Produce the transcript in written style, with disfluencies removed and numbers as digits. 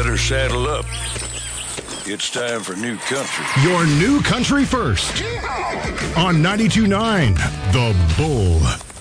better saddle up. It's time for New Country. Your new country first. On 92.9 The Bull.